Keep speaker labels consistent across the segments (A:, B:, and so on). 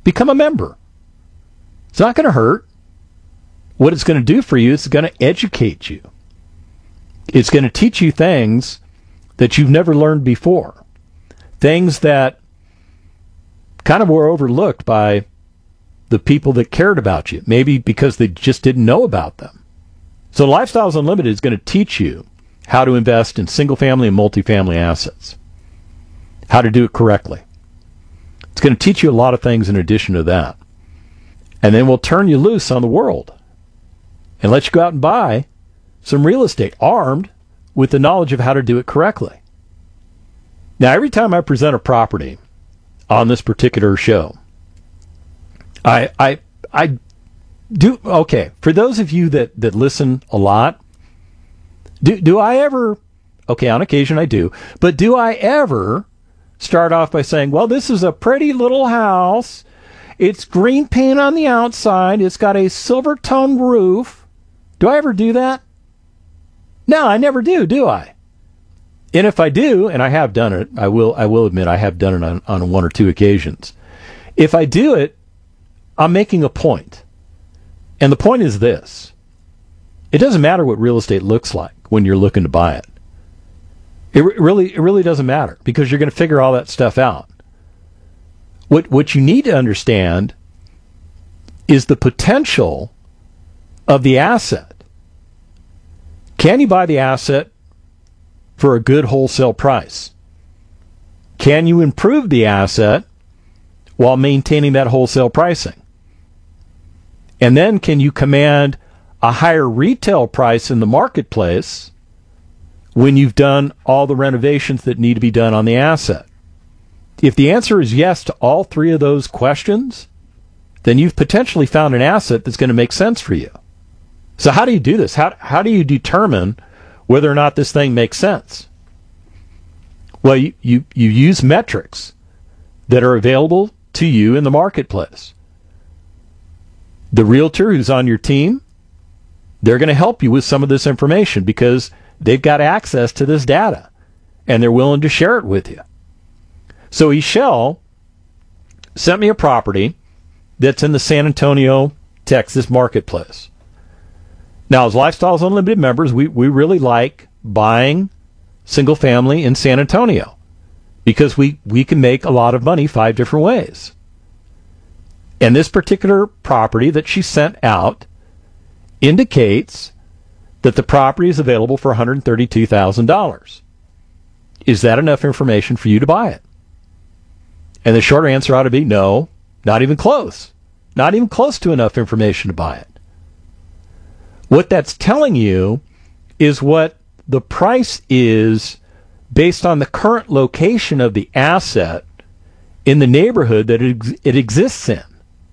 A: Become a member. It's not going to hurt. What it's going to do for you is it's going to educate you. It's going to teach you things that you've never learned before. Things that kind of were overlooked by the people that cared about you, maybe because they just didn't know about them. So Lifestyles Unlimited is going to teach you how to invest in single-family and multifamily assets, how to do it correctly. It's going to teach you a lot of things in addition to that. And then we'll turn you loose on the world and let you go out and buy some real estate armed with the knowledge of how to do it correctly. Now, every time I present a property on this particular show, I do, okay, for those of you that listen a lot, do I ever, okay, on occasion I do, but do I ever start off by saying, well, this is a pretty little house, it's green paint on the outside, it's got a silver tongue roof? Do I ever do that? No, I never do I? And if I do, and I have done it, I will admit I have done it on one or two occasions. If I do it, I'm making a point. And the point is this. It doesn't matter what real estate looks like when you're looking to buy it. It really doesn't matter, because you're going to figure all that stuff out. What you need to understand is the potential of the asset. Can you buy the asset for a good wholesale price? Can you improve the asset while maintaining that wholesale pricing? And then can you command a higher retail price in the marketplace when you've done all the renovations that need to be done on the asset? If the answer is yes to all three of those questions, then you've potentially found an asset that's going to make sense for you. So how do you do this? How do you determine whether or not this thing makes sense? Well, you use metrics that are available to you in the marketplace. The realtor who's on your team, they're going to help you with some of this information because they've got access to this data and they're willing to share it with you. So Eshell sent me a property that's in the San Antonio, Texas marketplace. Now, as Lifestyles Unlimited members, we really like buying single family in San Antonio because we can make a lot of money 5 different ways. And this particular property that she sent out indicates that the property is available for $132,000. Is that enough information for you to buy it? And the short answer ought to be no, not even close. Not even close to enough information to buy it. What that's telling you is what the price is based on the current location of the asset in the neighborhood that it exists in.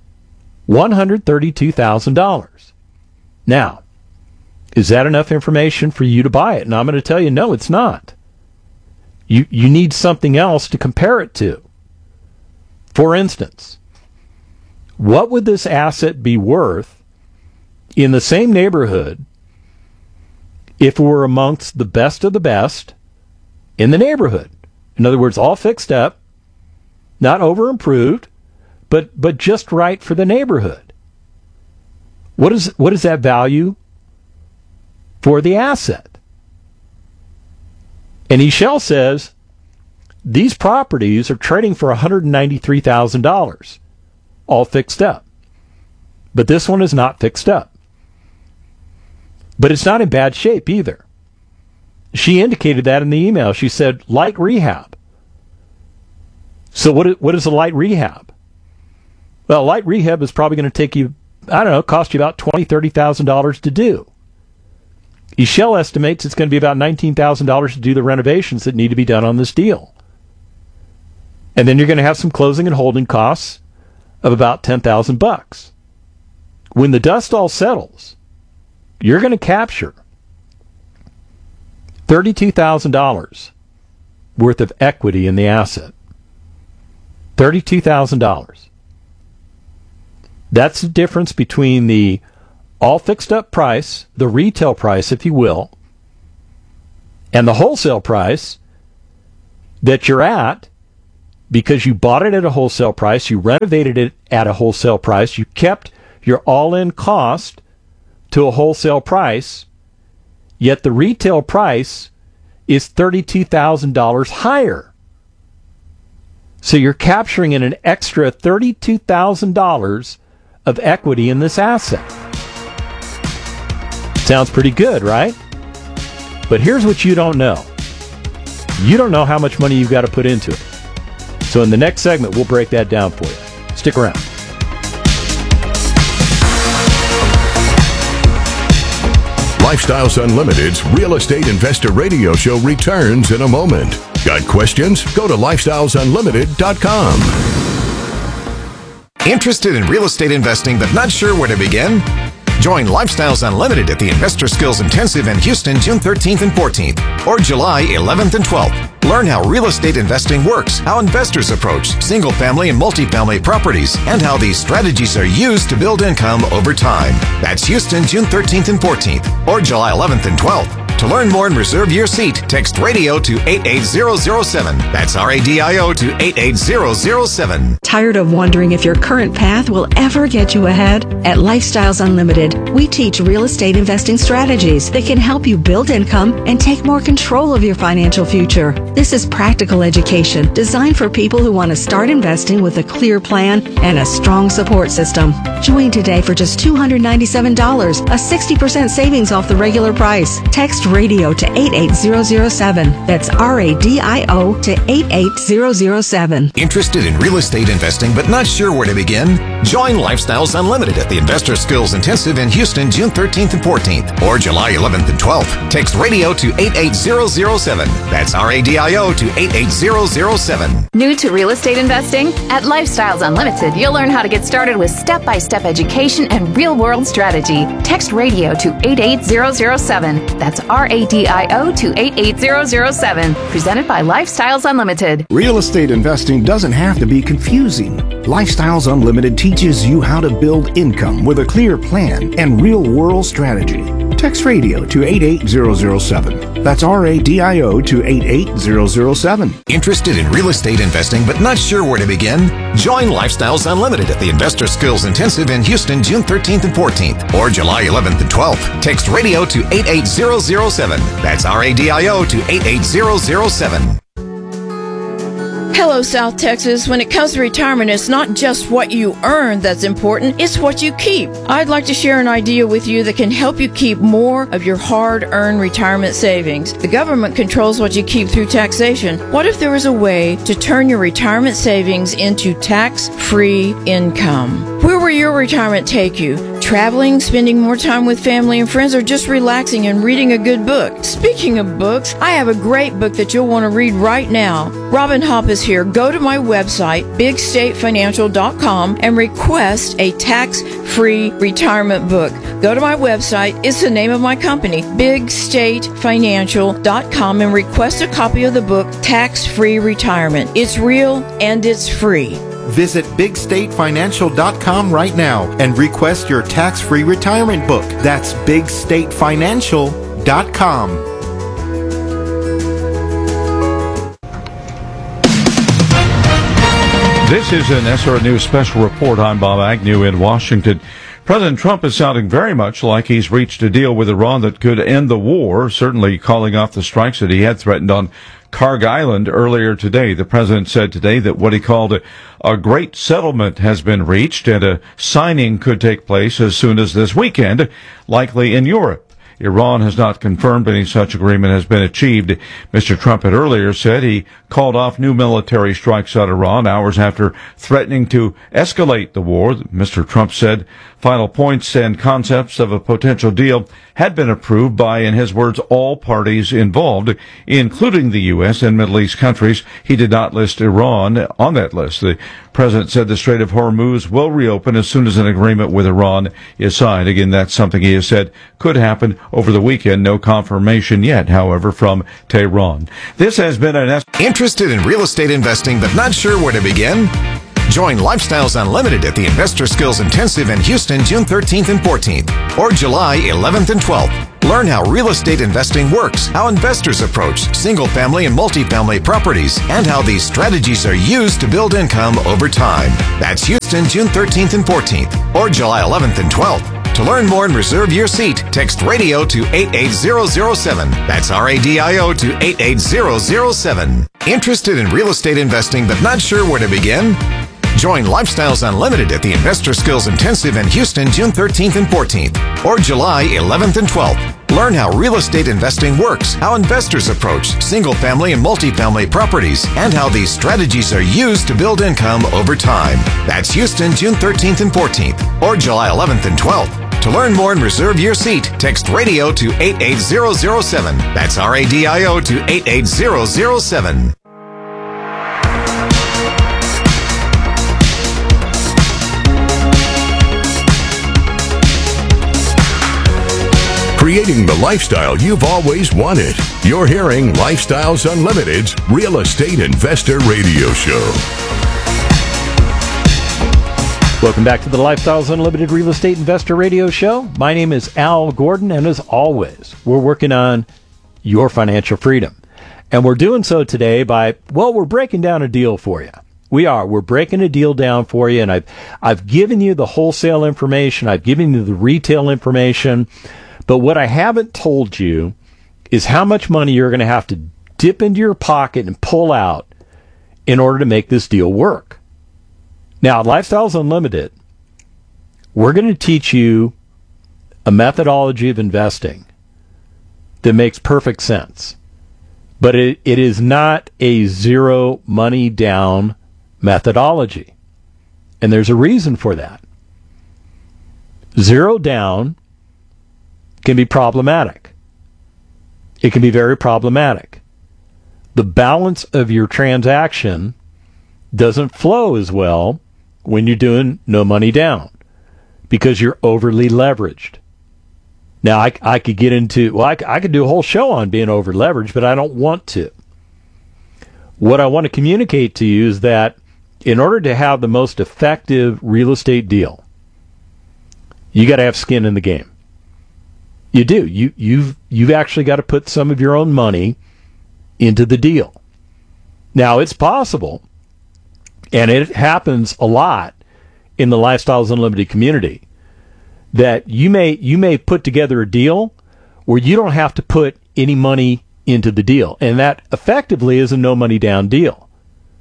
A: $132,000. Now, is that enough information for you to buy it? And I'm going to tell you, no, it's not. You need something else to compare it to. For instance, what would this asset be worth in the same neighborhood if it were amongst the best of the best in the neighborhood? In other words, all fixed up, not over improved, but just right for the neighborhood. What is that value for the asset? And Eshell says these properties are trading for $193,000, all fixed up. But this one is not fixed up. But it's not in bad shape either. She indicated that in the email. She said light rehab. So what is a light rehab? Well, light rehab is probably going to take you, cost you about $20,000, $30,000 to do. Eshell estimates it's going to be about $19,000 to do the renovations that need to be done on this deal. And then you're going to have some closing and holding costs of about $10,000. When the dust all settles, you're going to capture $32,000 worth of equity in the asset. $32,000. That's the difference between the all fixed up price, the retail price, if you will, and the wholesale price that you're at because you bought it at a wholesale price, you renovated it at a wholesale price, you kept your all-in cost to a wholesale price, yet the retail price is $32,000 higher. So you're capturing an extra $32,000 of equity in this asset. Sounds pretty good, right? But here's what you don't know. You don't know how much money you've got to put into it. So in the next segment, we'll break that down for you. Stick around.
B: Lifestyles Unlimited's Real Estate Investor Radio Show returns in a moment. Got questions? Go to lifestylesunlimited.com.
C: Interested in real estate investing but not sure where to begin? Join Lifestyles Unlimited at the Investor Skills Intensive in Houston, June 13th and 14th, or July 11th and 12th. Learn how real estate investing works, how investors approach single-family and multifamily properties, and how these strategies are used to build income over time. That's Houston, June 13th and 14th, or July 11th and 12th. To learn more and reserve your seat, text radio to 88007. That's RADIO to 88007.
D: Tired of wondering if your current path will ever get you ahead? At Lifestyles Unlimited, we teach real estate investing strategies that can help you build income and take more control of your financial future. This is practical education designed for people who want to start investing with a clear plan and a strong support system. Join today for just $297, a 60% savings off the regular price. Text radio to 88007. That's RADIO to 88007.
C: Interested in real estate investing but not sure where to begin? Join Lifestyles Unlimited at the Investor Skills Intensive in Houston, June 13th and 14th, or July 11th and 12th. Text radio to 88007. That's RADIO to 88007.
E: New to real estate investing? At Lifestyles Unlimited, you'll learn how to get started with step-by-step education and real-world strategy. Text radio to 88007. That's RADIO to 88007. Presented by Lifestyles Unlimited.
F: Real estate investing doesn't have to be confusing. Lifestyles Unlimited teaches you how to build income with a clear plan and real-world strategy. Text radio to 88007. That's RADIO to 88007.
C: Interested in real estate investing but not sure where to begin? Join Lifestyles Unlimited at the Investor Skills Intensive in Houston, June 13th and 14th, or July 11th and 12th. Text radio to 88007. That's RADIO to 88007.
G: Hello, South Texas. When it comes to retirement, it's not just what you earn that's important, it's what you keep. I'd like to share an idea with you that can help you keep more of your hard-earned retirement savings. The government controls what you keep through taxation. What if there was a way to turn your retirement savings into tax-free income? Where will your retirement take you? Traveling, spending more time with family and friends, or just relaxing and reading a good book? Speaking of books, I have a great book that you'll want to read right now. Robin Hopp is here. Go to my website, bigstatefinancial.com, and request a tax-free retirement book. Go to my website. It's the name of my company, bigstatefinancial.com, and request a copy of the book, Tax-Free Retirement. It's real and it's free.
H: Visit bigstatefinancial.com right now and request your tax-free retirement book. That's bigstatefinancial.com.
I: This is an SR News Special Report. I'm Bob Agnew in Washington. President Trump is sounding very much like he's reached a deal with Iran that could end the war, certainly calling off the strikes that he had threatened on Karg Island earlier today. The president said today that what he called a great settlement has been reached and a signing could take place as soon as this weekend, likely in Europe. Iran has not confirmed any such agreement has been achieved. Mr. Trump had earlier said he called off new military strikes on Iran hours after threatening to escalate the war. Mr. Trump said final points and concepts of a potential deal had been approved by, in his words, all parties involved, including the U.S. and Middle East countries. He did not list Iran on that list. The president said the Strait of Hormuz will reopen as soon as an agreement with Iran is signed. Again, that's something he has said could happen over the weekend. No confirmation yet, however, from Tehran. This has been an...
C: Interested in real estate investing but not sure where to begin? Join Lifestyles Unlimited at the Investor Skills Intensive in Houston, June 13th and 14th, or July 11th and 12th. Learn how real estate investing works, how investors approach single-family and multifamily properties, and how these strategies are used to build income over time. That's Houston, June 13th and 14th, or July 11th and 12th. To learn more and reserve your seat, text radio to 88007. That's RADIO to 88007. Interested in real estate investing but not sure where to begin? Join Lifestyles Unlimited at the Investor Skills Intensive in Houston, June 13th and 14th, or July 11th and 12th. Learn how real estate investing works, how investors approach single-family and multifamily properties, and how these strategies are used to build income over time. That's Houston, June 13th and 14th, or July 11th and 12th. To learn more and reserve your seat, text radio to 88007. That's RADIO to 88007.
B: Creating the lifestyle you've always wanted. You're hearing Lifestyles Unlimited's Real Estate Investor Radio Show.
A: Welcome back to the Lifestyles Unlimited Real Estate Investor Radio Show. My name is Al Gordon, and as always, we're working on your financial freedom. And we're doing so today by, we're breaking down a deal for you. We're breaking a deal down for you, and I've given you the wholesale information, I've given you the retail information, but what I haven't told you is how much money you're going to have to dip into your pocket and pull out in order to make this deal work. Now, at Lifestyles Unlimited, we're going to teach you a methodology of investing that makes perfect sense. But it is not a zero money down methodology. And there's a reason for that. Zero down can be problematic. It can be very problematic. The balance of your transaction doesn't flow as well when you're doing no money down because you're overly leveraged. Now, I could get into, I could do a whole show on being over leveraged, but I don't want to. What I want to communicate to you is that in order to have the most effective real estate deal, you got to have skin in the game. You do. You've actually got to put some of your own money into the deal. Now, it's possible, and it happens a lot in the Lifestyles Unlimited community, that you may put together a deal where you don't have to put any money into the deal, and that effectively is a no money down deal.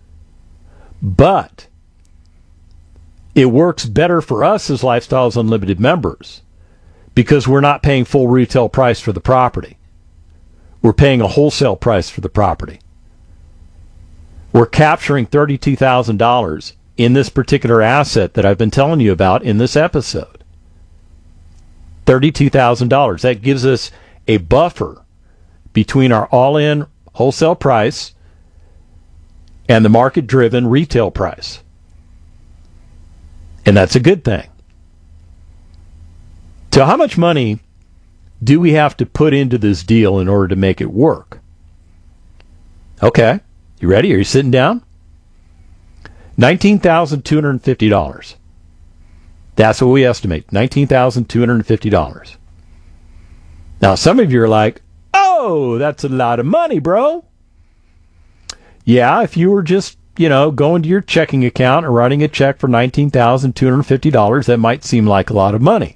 A: But it works better for us as Lifestyles Unlimited members because we're not paying full retail price for the property. We're paying a wholesale price for the property. We're capturing $32,000 in this particular asset that I've been telling you about in this episode. $32,000. That gives us a buffer between our all-in wholesale price and the market-driven retail price. And that's a good thing. So how much money do we have to put into this deal in order to make it work? Okay. You ready? Are you sitting down? $19,250. That's what we estimate. $19,250. Now, some of you are like, oh, that's a lot of money, bro. Yeah, if you were just, going to your checking account and writing a check for $19,250, that might seem like a lot of money.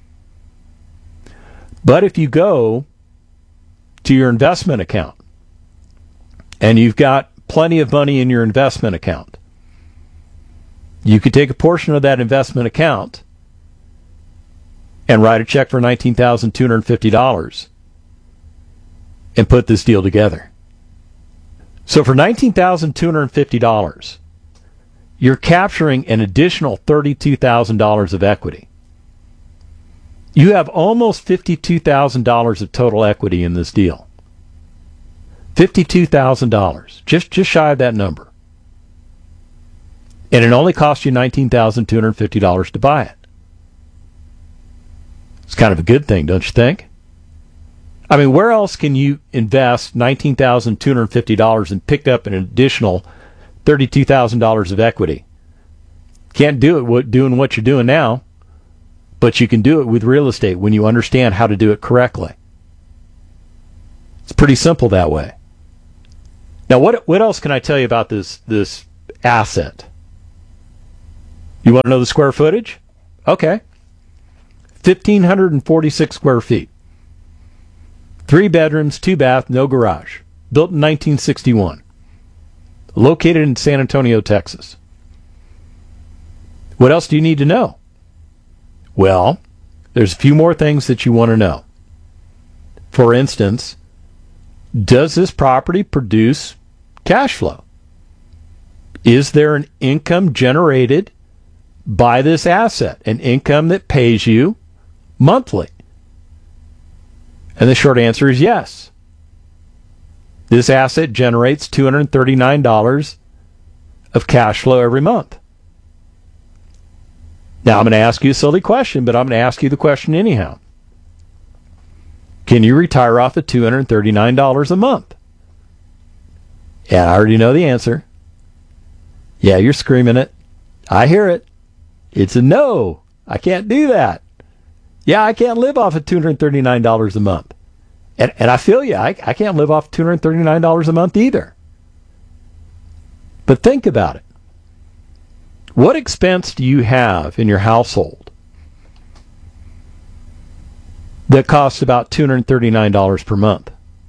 A: But if you go to your investment account and you've got plenty of money in your investment account, you could take a portion of that investment account and write a check for $19,250 and put this deal together. So for $19,250, you're capturing an additional $32,000 of equity. You have almost $52,000 of total equity in this deal. $52,000, just shy of that number. And it only cost you $19,250 to buy it. It's kind of a good thing, don't you think? I mean, where else can you invest $19,250 and pick up an additional $32,000 of equity Can't do it doing what you're doing now, but you can do it with real estate when you understand how to do it correctly. It's pretty simple that way. Now, what else can I tell you about this asset? You want to know the square footage? Okay. 1,546 square feet. 3 bedrooms, 2 bath, no garage. Built in 1961. Located in San Antonio, Texas. What else do you need to know? Well, there's a few more things that you want to know. For instance, does this property produce cash flow? Is there an income generated by this asset? An income that pays you monthly? And the short answer is yes. This asset generates $239 of cash flow every month. Now, I'm going to ask you a silly question, but I'm going to ask you the question anyhow. Can you retire off of $239 a month? Yeah, I already know the answer. Yeah, you're screaming it. I hear it. It's a no. I can't do that. Yeah, I can't live off of $239 a month. And I feel you. I can't live off $239 a month either. But think about it. What expense do you have in your household that costs about $239 per month?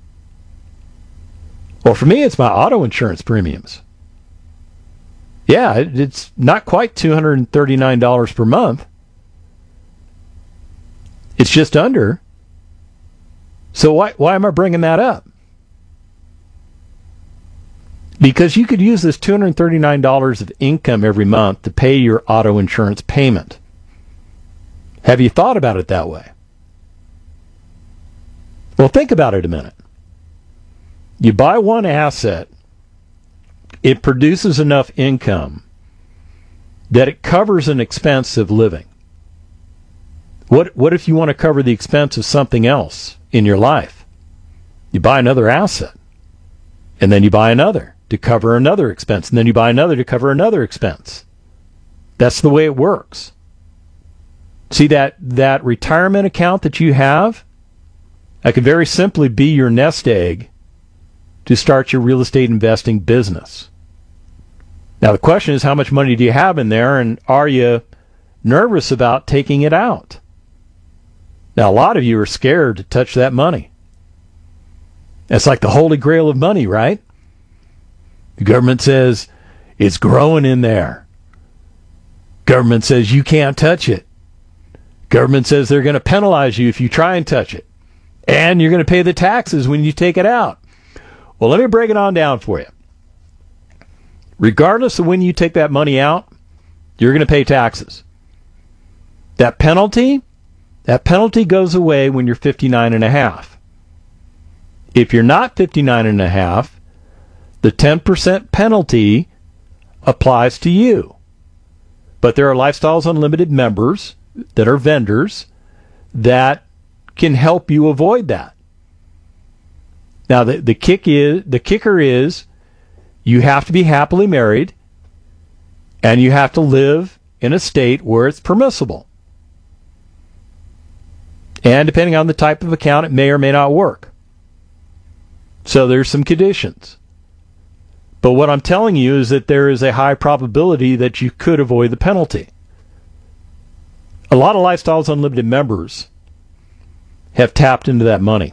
A: Well, for me, it's my auto insurance premiums. Yeah, it's not quite $239 per month. It's just under. So why am I bringing that up? Because you could use this $239 of income every month to pay your auto insurance payment. Have you thought about it that way? Well, think about it a minute. You buy one asset, it produces enough income that it covers an expense of living. What if you want to cover the expense of something else in your life? You buy another asset, and then you buy another to cover another expense, and then you buy another to cover another expense. That's the way it works. See that retirement account that you have? That could very simply be your nest egg to start your real estate investing business. Now the question is, how much money do you have in there, and are you nervous about taking it out? Now, a lot of you are scared to touch that money. It's like the holy grail of money, right? The government says it's growing in there. Government says you can't touch it. Government says they're going to penalize you if you try and touch it. And you're going to pay the taxes when you take it out. Well, let me break it on down for you. Regardless of when you take that money out, you're going to pay taxes. That penalty goes away when you're 59 and a half. If you're not 59 and a half, the 10% penalty applies to you. But there are Lifestyles Unlimited members that are vendors that can help you avoid that. Now, the kicker is you have to be happily married, and you have to live in a state where it's permissible. And depending on the type of account, it may or may not work. So there's some conditions. But what I'm telling you is that there is a high probability that you could avoid the penalty. A lot of Lifestyles Unlimited members have tapped into that money.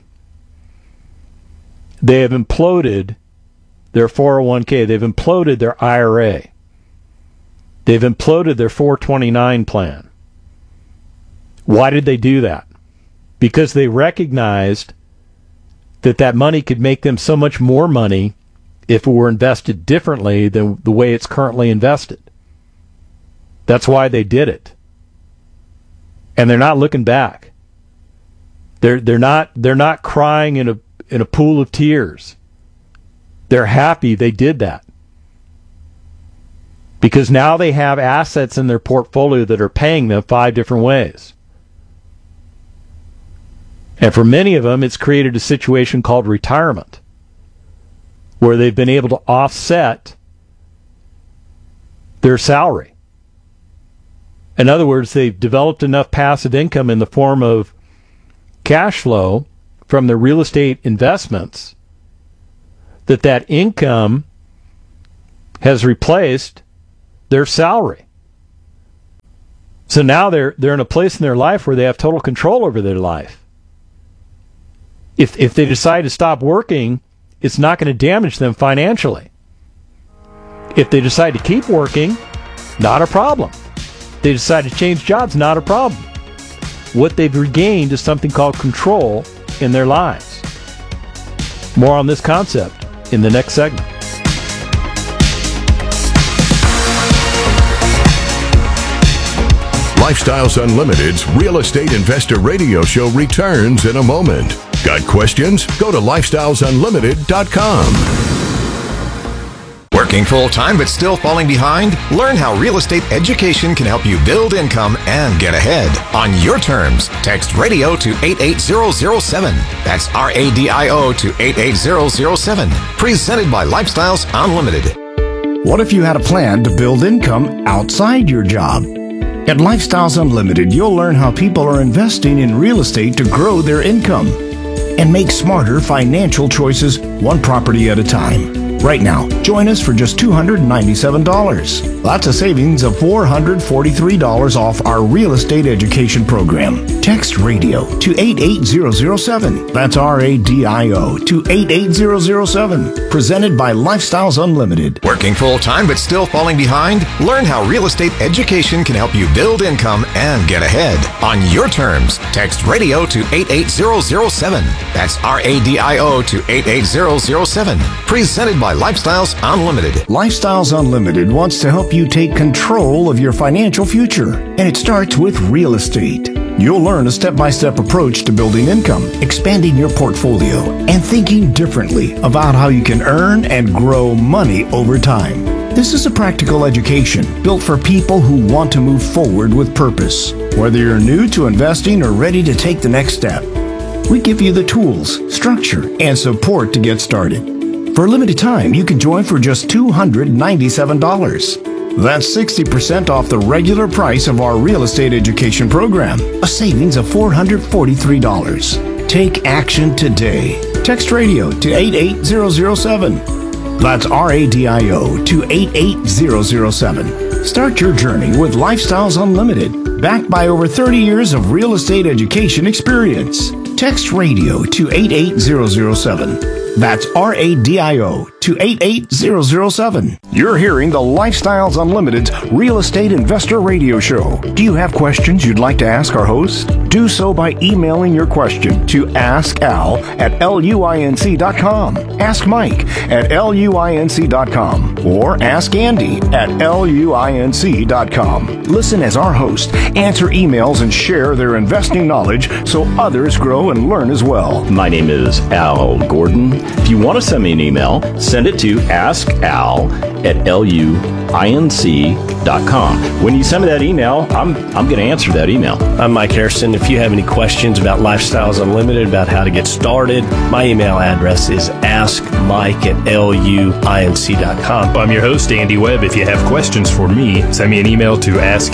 A: They have imploded their 401k. They've imploded their IRA. They've imploded their 429 plan. Why did they do that? Because they recognized that money could make them so much more money if it were invested differently than the way it's currently invested. That's why they did it. And they're not looking back. They're not crying in a pool of tears. They're happy they did that. Because now they have assets in their portfolio that are paying them 5 different ways. And for many of them, it's created a situation called retirement, where they've been able to offset their salary. In other words, they've developed enough passive income in the form of cash flow from their real estate investments that income has replaced their salary. So now they're in a place in their life where they have total control over their life. If they decide to stop working, it's not going to damage them financially. If they decide to keep working, not a problem. If they decide to change jobs, not a problem. What they've regained is something called control in their lives. More on this concept in the next segment.
B: Lifestyles Unlimited's Real Estate Investor Radio Show returns in a moment. Got questions? Go to lifestylesunlimited.com.
C: Working full-time but still falling behind? Learn how real estate education can help you build income and get ahead on your terms. Text radio to 88007. That's RADIO to 88007. Presented by Lifestyles Unlimited.
F: What if you had a plan to build income outside your job? At Lifestyles Unlimited, you'll learn how people are investing in real estate to grow their income and make smarter financial choices one property at a time. Right now, join us for just $297. That's a savings of $443 off our real estate education program. Text radio to 88007. That's RADIO to 88007. Presented by Lifestyles Unlimited.
C: Working full-time but still falling behind? Learn how real estate education can help you build income and get ahead on your terms. Text radio to 88007. That's RADIO to 88007. Presented by Lifestyles Unlimited.
F: Lifestyles Unlimited wants to help you take control of your financial future, and it starts with real estate. You'll learn a step-by-step approach to building income, expanding your portfolio, and thinking differently about how you can earn and grow money over time. This is a practical education built for people who want to move forward with purpose. Whether you're new to investing or ready to take the next step, we give you the tools, structure, and support to get started. For a limited time, you can join for just $297. That's 60% off the regular price of our real estate education program, a savings of $443. Take action today. Text radio to 88007. That's RADIO to 88007. Start your journey with Lifestyles Unlimited, backed by over 30 years of real estate education experience. Text radio to 88007. That's RADIO to 88007. You're hearing the Lifestyles Unlimited's Real Estate Investor Radio Show. Do you have questions you'd like to ask our host? Do so by emailing your question to askal@luinc.com, Ask Mike at luinc.com, or Ask Andy at luinc.com. Listen as our hosts answer emails and share their investing knowledge so others grow and learn as well.
J: My name is Al Gordon. If you want to send me an email, send it to askal@luinc.com. When you send me that email, I'm going to answer that email.
K: I'm Mike Harrison. If you have any questions about Lifestyles Unlimited, about how to get started, my email address is askmike@luinc.com.
L: I'm your host, Andy Webb. If you have questions for me, send me an email to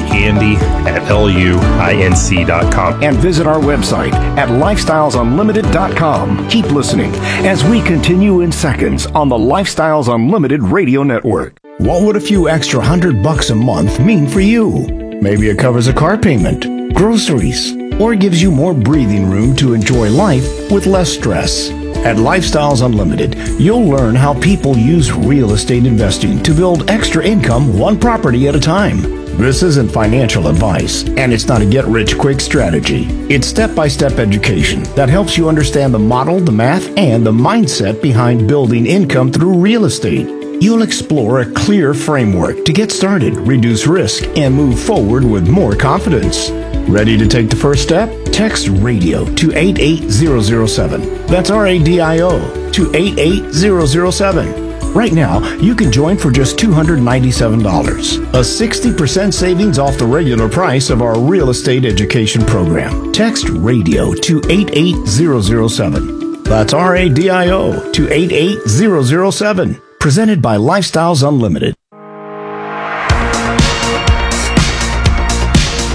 L: askandy@luinc.com.
F: And visit our website at lifestylesunlimited.com. Keep listening as we continue in seconds on the Lifestyles Unlimited Radio Network. What would a few extra $100 a month mean for you? Maybe it covers a car payment, groceries, or gives you more breathing room to enjoy life with less stress. At Lifestyles Unlimited, you'll learn how people use real estate investing to build extra income one property at a time. This isn't financial advice, and it's not a get-rich-quick strategy. It's step-by-step education that helps you understand the model, the math, and the mindset behind building income through real estate. You'll explore a clear framework to get started, reduce risk, and move forward with more confidence. Ready to take the first step? Text radio to 88007. That's RADIO to 88007. Right now, you can join for just $297, a 60% savings off the regular price of our real estate education program. Text radio to 88007. That's RADIO to 88007. Presented by Lifestyles Unlimited.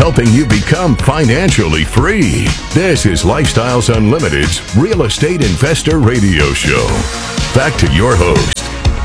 B: helping you become financially free. This is Lifestyles Unlimited's Real Estate Investor Radio Show. Back to your host.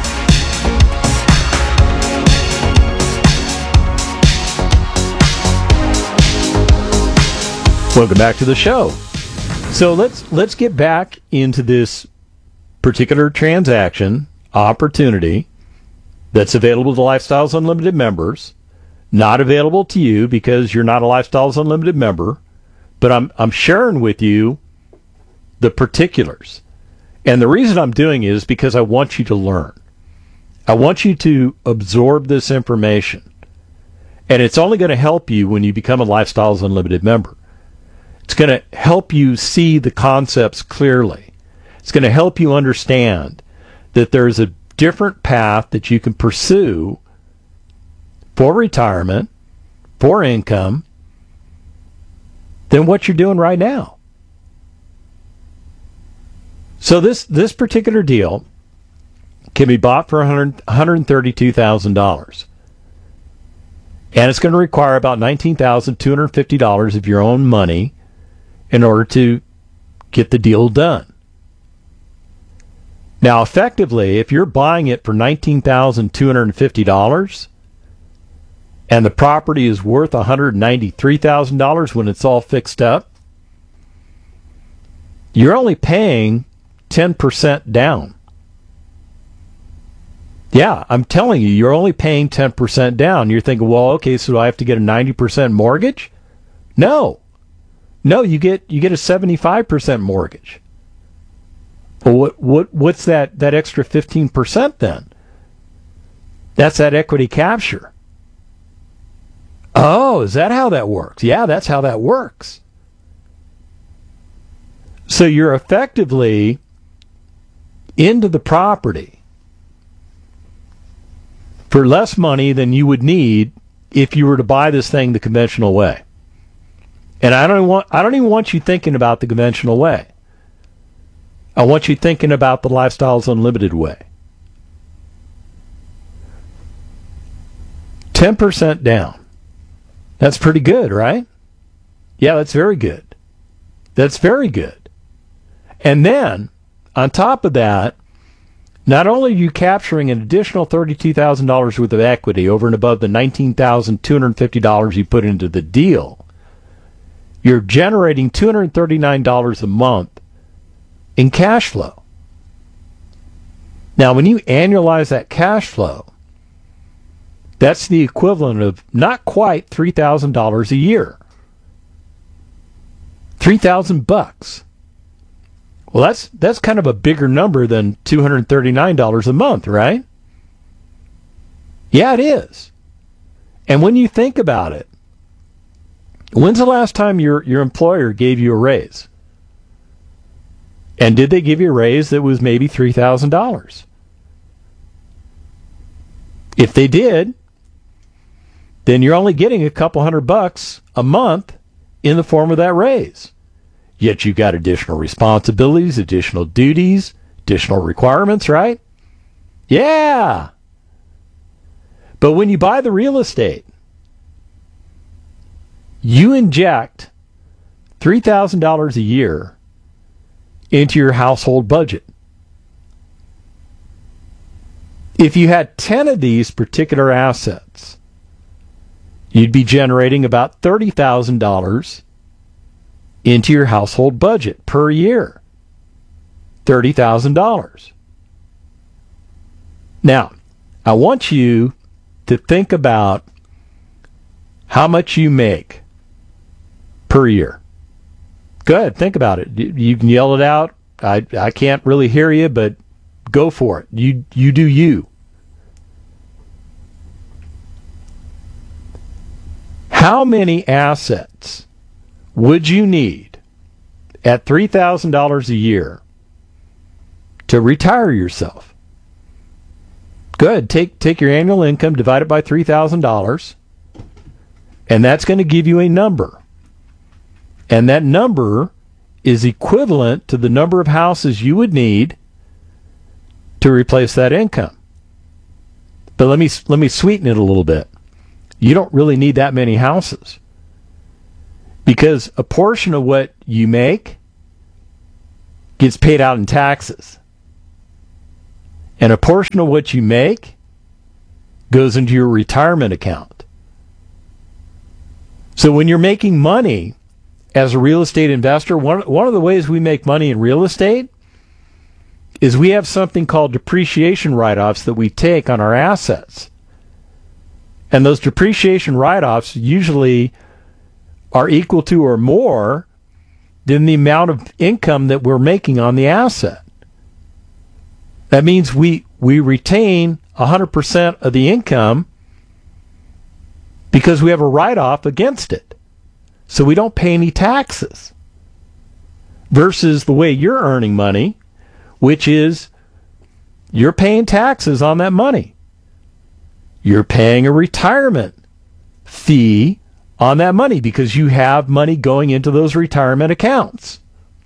A: Welcome back to the show. So let's get back into this particular transaction opportunity that's available to Lifestyles Unlimited members. Not available to you because you're not a Lifestyles Unlimited member, but I'm sharing with you the particulars. And the reason I'm doing it is because I want you to learn. I want you to absorb this information. And it's only going to help you when you become a Lifestyles Unlimited member. It's going to help you see the concepts clearly. It's going to help you understand that there's a different path that you can pursue for retirement, for income, than what you're doing right now. So this particular deal can be bought for $132,000. And it's going to require about $19,250 of your own money in order to get the deal done. Now, effectively, if you're buying it for $19,250 and the property is worth $193,000 when it's all fixed up, you're only paying 10% down. Yeah, I'm telling you, you're only paying 10% down. You're thinking, well, okay, so do I have to get a 90% mortgage? No, you get a 75% mortgage. Well, what's that extra 15% then? That's that equity capture. Oh, is that how that works? Yeah, that's how that works. So you're effectively into the property for less money than you would need if you were to buy this thing the conventional way. And I don't even want you thinking about the conventional way. I want you thinking about the Lifestyles Unlimited way. 10% down. That's pretty good, right? Yeah, that's very good. That's very good. And then, on top of that, not only are you capturing an additional $32,000 worth of equity over and above the $19,250 you put into the deal, you're generating $239 a month in cash flow. Now, when you annualize that cash flow, that's the equivalent of not quite $3,000 a year. $3,000. Well, that's kind of a bigger number than $239 a month, right? Yeah, it is. And when you think about it, when's the last time your employer gave you a raise? And did they give you a raise that was maybe $3,000? If they did, then you're only getting a couple $100 a month in the form of that raise. Yet you've got additional responsibilities, additional duties, additional requirements, right? Yeah. But when you buy the real estate, you inject $3,000 a year into your household budget. If you had 10 of these particular assets, you'd be generating about $30,000 into your household budget per year. $30,000. Now, I want you to think about how much you make per year. Go ahead, think about it. You can yell it out. I can't really hear you, but go for it. You do you. How many assets would you need at $3,000 a year to retire yourself? Good. Take your annual income, divide it by $3,000, and that's going to give you a number. And that number is equivalent to the number of houses you would need to replace that income. But let me sweeten it a little bit. You don't really need that many houses. Because a portion of what you make gets paid out in taxes. And a portion of what you make goes into your retirement account. So when you're making money as a real estate investor, one of the ways we make money in real estate is we have something called depreciation write-offs that we take on our assets. And those depreciation write-offs usually are equal to or more than the amount of income that we're making on the asset. That means we retain 100% of the income because we have a write-off against it. So we don't pay any taxes. Versus the way you're earning money, which is you're paying taxes on that money. You're paying a retirement fee on that money because you have money going into those retirement accounts.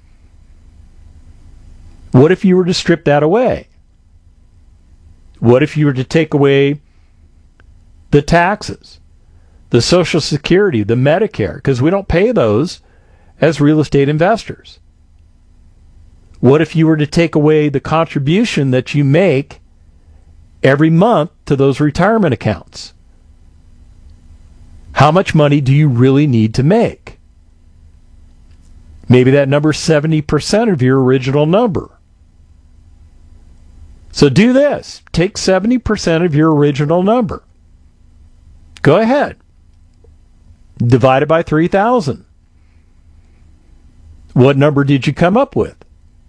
A: What if you were to strip that away? What if you were to take away the taxes, the Social Security, the Medicare, because we don't pay those as real estate investors? What if you were to take away the contribution that you make every month to those retirement accounts? How much money do you really need to make? Maybe that number is 70% of your original number. So do this. Take 70% of your original number. Go ahead. Divide it by 3,000. What number did you come up with?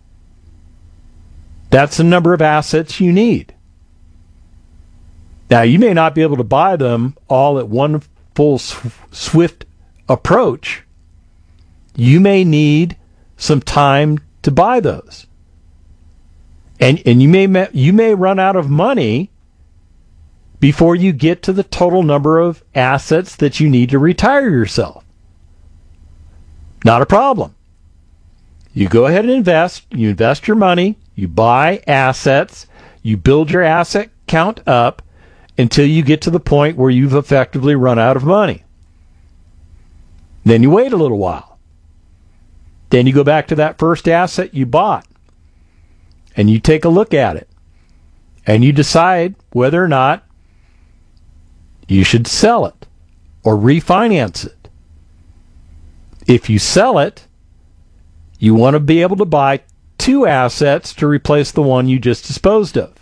A: That's the number of assets you need. Now, you may not be able to buy them all at one full swift approach. You may need some time to buy those. And you may run out of money before you get to the total number of assets that you need to retire yourself. Not a problem. You go ahead and invest. You invest your money. You buy assets. You build your asset count up until you get to the point where you've effectively run out of money. Then you wait a little while. Then you go back to that first asset you bought. And you take a look at it. And you decide whether or not you should sell it or refinance it. If you sell it, you want to be able to buy two assets to replace the one you just disposed of.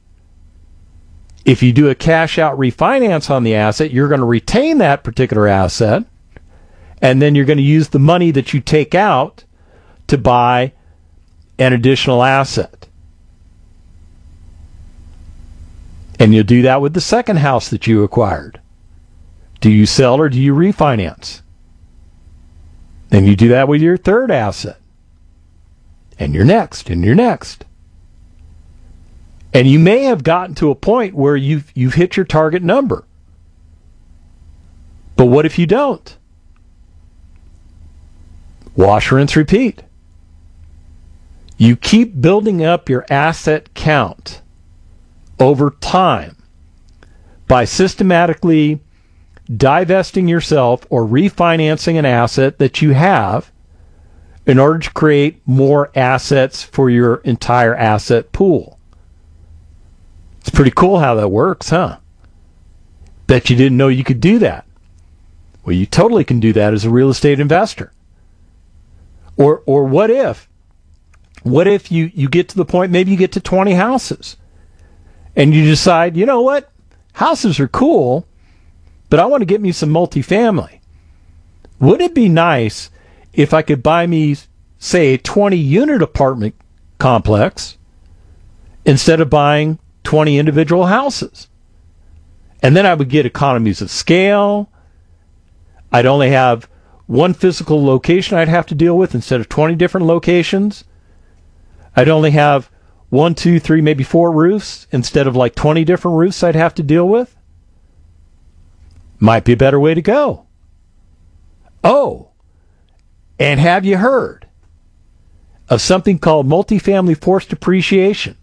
A: If you do a cash out refinance on the asset, you're going to retain that particular asset, and then you're going to use the money that you take out to buy an additional asset. And you'll do that with the second house that you acquired. Do you sell or do you refinance? Then you do that with your third asset. And your next, and your next. And you may have gotten to a point where you've hit your target number. But what if you don't? Wash, rinse, repeat. You keep building up your asset count over time by systematically divesting yourself or refinancing an asset that you have in order to create more assets for your entire asset pool. It's pretty cool how that works, huh? Bet you didn't know you could do that. Well, you totally can do that as a real estate investor. Or what if you get to the point, maybe you get to 20 houses, and you decide, you know what? Houses are cool, but I want to get me some multifamily. Wouldn't it be nice if I could buy me, say, a 20-unit apartment complex instead of buying 20 individual houses? And then I would get economies of scale. I'd only have one physical location I'd have to deal with instead of 20 different locations. I'd only have 1, 2, 3, maybe 4 roofs instead of like 20 different roofs I'd have to deal with. Might be a better way to go. Oh, and have you heard of something called multifamily forced depreciation?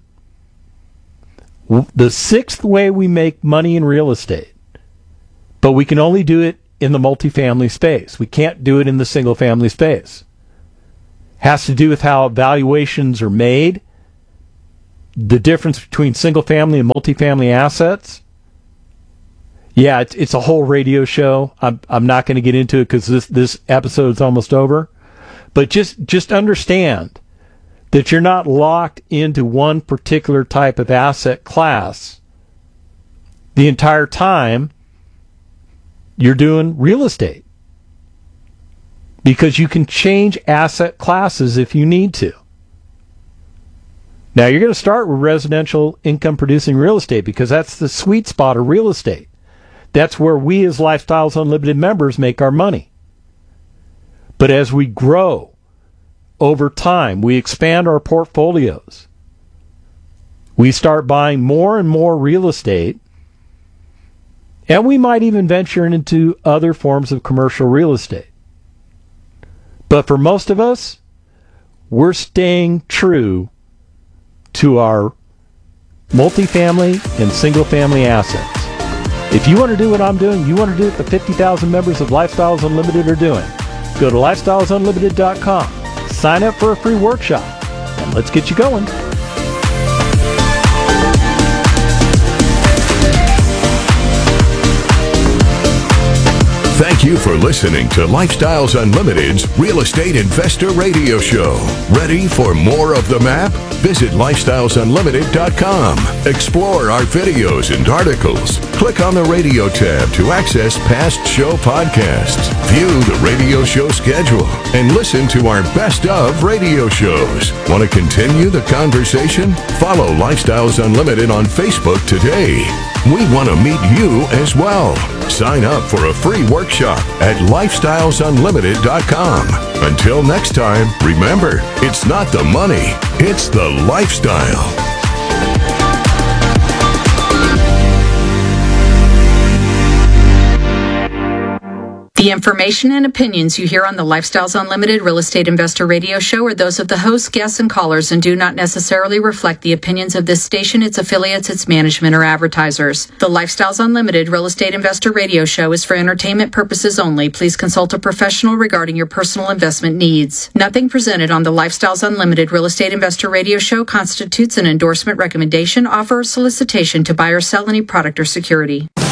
A: The sixth way we make money in real estate, but we can only do it in the multifamily space. We can't do it in the single family space. Has to do with how valuations are made, the difference between single family and multifamily assets. Yeah, it's a whole radio show. I'm not going to get into it because this episode's almost over. But just understand that you're not locked into one particular type of asset class the entire time you're doing real estate. Because you can change asset classes if you need to. Now, you're going to start with residential income producing real estate because that's the sweet spot of real estate. That's where we as Lifestyles Unlimited members make our money. But as we grow over time, we expand our portfolios. We start buying more and more real estate, and we might even venture into other forms of commercial real estate. But for most of us, we're staying true to our multifamily and single-family assets. If you want to do what I'm doing, you want to do what the 50,000 members of Lifestyles Unlimited are doing, go to lifestylesunlimited.com. Sign up for a free workshop, and let's get you going.
B: Thank you for listening to Lifestyles Unlimited's Real Estate Investor Radio Show. Ready for more of the map? Visit lifestylesunlimited.com. Explore our videos and articles. Click on the radio tab to access past show podcasts. View the radio show schedule and listen to our best of radio shows. Want to continue the conversation? Follow Lifestyles Unlimited on Facebook today. We want to meet you as well. Sign up for a free workshop at lifestylesunlimited.com. Until next time, remember, it's not the money, it's the lifestyle.
M: The information and opinions you hear on the Lifestyles Unlimited Real Estate Investor Radio Show are those of the hosts, guests, and callers and do not necessarily reflect the opinions of this station, its affiliates, its management, or advertisers. The Lifestyles Unlimited Real Estate Investor Radio Show is for entertainment purposes only. Please consult a professional regarding your personal investment needs. Nothing presented on the Lifestyles Unlimited Real Estate Investor Radio Show constitutes an endorsement, recommendation, offer, or solicitation to buy or sell any product or security.